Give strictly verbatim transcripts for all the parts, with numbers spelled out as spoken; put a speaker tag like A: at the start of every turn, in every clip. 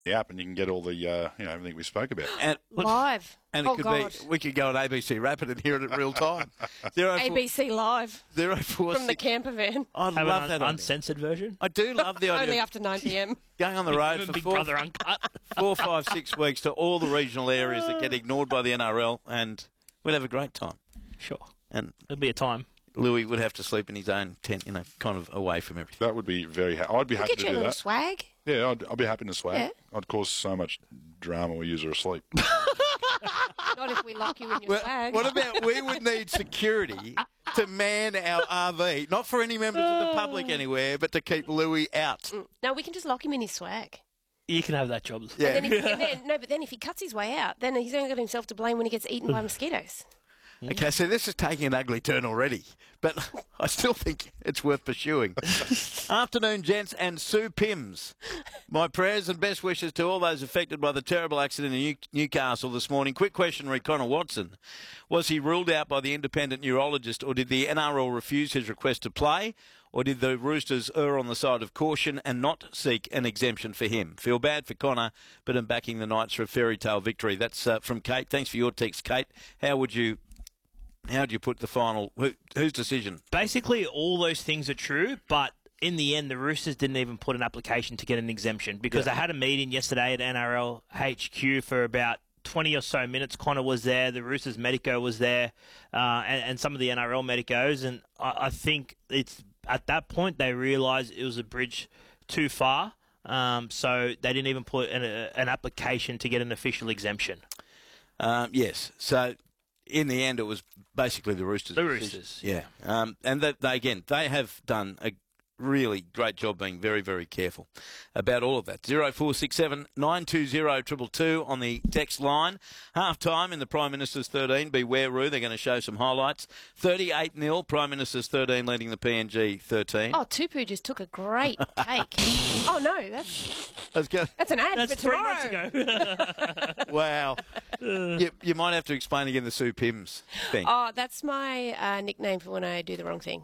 A: the app and you can get all the, uh, you know, everything we spoke about.
B: And,
C: Live.
B: and it
C: oh,
B: could
C: God.
B: be, we could go on A B C Rapid and hear it in real time. Zero
C: A B C Live
B: zero four
C: from the
B: six.
C: camper van.
B: I'd
D: Have
B: love
D: an
B: that
D: un-
B: idea.
D: uncensored version.
B: I do love the idea.
C: Only
B: of
C: after nine p.m.
B: going on the road for
D: Big
B: four,
D: Brother Uncut.
B: four, five, six weeks to all the regional areas that get ignored by the N R L, and we'd have a great time.
D: Sure.
B: And
D: It'll be a time.
B: Louis would have to sleep in his own tent, you know, kind of away from everything.
A: That would be very ha- I'd be
C: We'll
A: happy
C: get
A: to
C: you a
A: do
C: little
A: that.
C: swag.
A: Yeah, I'd, I'd be happy to swag.
C: Yeah.
A: I'd cause so much drama we use her asleep.
C: Not if we lock you in your
B: Well,
C: swag.
B: what about we would need security to man our R V, not for any members of the public anywhere, but to keep Louis out.
C: No, we can just lock him in his swag.
D: You can have that job.
B: Yeah.
C: And then if, and then, no, but then if he cuts his way out, then he's only got himself to blame when he gets eaten by mosquitoes.
B: Okay, so this is taking an ugly turn already, but I still think it's worth pursuing. Afternoon, gents, and Sue Pims. My prayers and best wishes to all those affected by the terrible accident in New- Newcastle this morning. Quick question, re Connor Watson. Was he ruled out by the independent neurologist, or did the N R L refuse his request to play, or did the Roosters err on the side of caution and not seek an exemption for him? Feel bad for Connor, but I'm backing the Knights for a fairy tale victory. That's uh, from Kate. Thanks for your text, Kate. How would you... How do you put the final... Who, whose decision?
D: Basically, all those things are true, but in the end, the Roosters didn't even put an application to get an exemption because
B: Yeah.
D: they had a meeting yesterday at N R L H Q for about twenty or so minutes. Connor was there, the Roosters medico was there, uh, and, and some of the N R L medicos, and I, I think it's at that point they realised it was a bridge too far, um, so they didn't even put an, a, an application to get an official exemption.
B: Um, yes. So... In the end, it was basically the Roosters.
D: The Roosters.
B: Yeah. Um, and that they, again, they have done a really great job being very, very careful about all of that. zero four six seven nine two zero two two two on the text line. Half time in the Prime Minister's thirteen. Beware, Roo. They're going to show some highlights. thirty-eight nil. Prime Minister's thirteen leading the P N G thirteen.
C: Oh, Tupu just took a great take. Oh, no, that's
B: Let's go.
C: that's an ad
D: That's
C: for
D: three
C: tomorrow.
D: months ago.
B: Wow. you, you might have to explain again the Sue Pims thing.
C: Oh, that's my uh, nickname for when I do the wrong thing.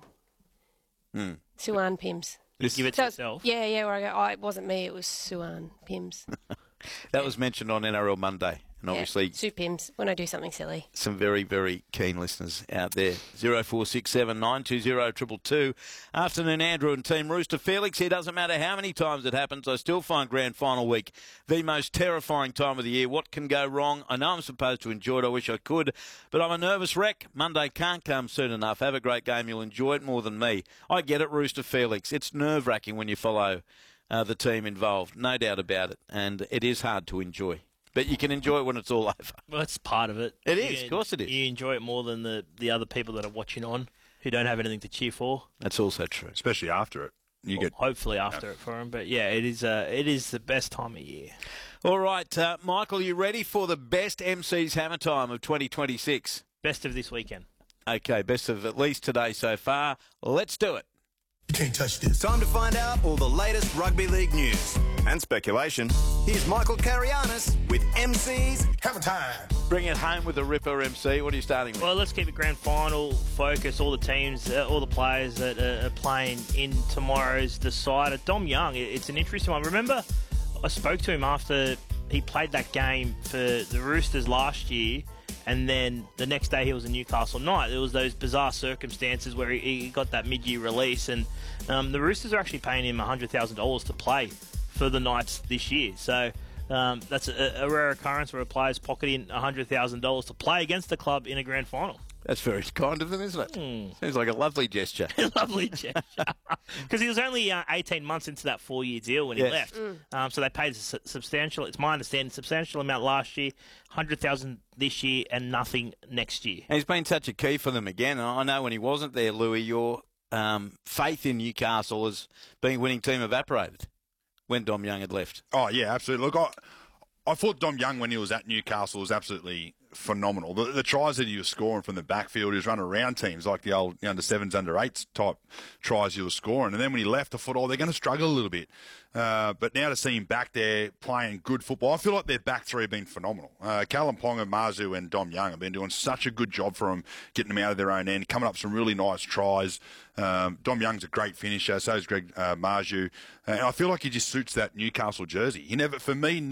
B: Hmm.
C: Suan Pims.
D: Give it to
C: So it's-
D: yourself.
C: yeah, yeah, where I go, oh, it wasn't me, it was Suan Pims.
B: That was mentioned on N R L Monday. And obviously,
C: Yeah, Sue Pims, when I do something silly.
B: some very, very keen listeners out there. zero four six seven nine two zero two two two. Afternoon, Andrew and Team Rooster. Felix here. Doesn't matter how many times it happens, I still find grand final week the most terrifying time of the year. What can go wrong? I know I'm supposed to enjoy it. I wish I could. But I'm a nervous wreck. Monday can't come soon enough. Have a great game. You'll enjoy it more than me. I get it, Rooster Felix. It's nerve-wracking when you follow uh, the team involved. No doubt about it. And it is hard to enjoy. But you can enjoy it when it's all over.
D: Well, that's part of it.
B: It
D: You
B: is,
D: can-
B: of course it is.
D: You enjoy it more than the, the other people that are watching on who don't have anything to cheer for.
B: That's also true.
A: Especially after it. You
D: Well,
A: get
D: hopefully after it for them. But yeah, it is uh, it is the best time of year.
B: All right, uh, Michael, you ready for the best M C's Hammer Time of twenty twenty-six?
D: Best of this weekend.
B: Okay, best of at least today so far. Let's do it.
E: You can't touch this.
F: Time to find out all the latest rugby league news and speculation. Here's Michael Carianis with M C's
E: Hammer time.
B: Bring it home with the Ripper M C. What are you starting with?
D: Well, let's keep it grand final focus. All the teams, uh, all the players that uh, are playing in tomorrow's decider. Dom Young, it- it's an interesting one. Remember, I spoke to him after he played that game for the Roosters last year, and then the next day he was a Newcastle Knight. There was those bizarre circumstances where he, he got that mid-year release, and um, the Roosters are actually paying him one hundred thousand dollars to play for the Knights this year. So um, that's a, a rare occurrence where a player's pocketing one hundred thousand dollars to play against the club in a grand final.
B: That's very kind of them, isn't it?
D: Hmm.
B: Seems like a lovely gesture.
D: Lovely gesture. Because he was only uh, eighteen months into that four-year deal when he
B: Yes.
D: left. Um, so they paid a su- substantial, it's my understanding, substantial amount last year, one hundred thousand dollars this year and nothing next year.
B: And he's been such a key for them again. And I know when he wasn't there, Louis, your um, faith in Newcastle as being a winning team evaporated when Dom Young had left.
A: Oh, yeah, absolutely. Look, I, I thought Dom Young, when he was at Newcastle, was absolutely phenomenal. The, the tries that he was scoring from the backfield, he was running around teams like the old under sevens, under eights type tries he was scoring. And then when he left, I thought, oh, they're going to struggle a little bit. Uh, but now to see him back there playing good football, I feel like their back three have been phenomenal. Uh, Callum Ponga, Marzu and Dom Young have been doing such a good job for them, getting them out of their own end, coming up with some really nice tries. Um, Dom Young's a great finisher, so is Greg uh, Marzu. And I feel like he just suits that Newcastle jersey. He never, for me,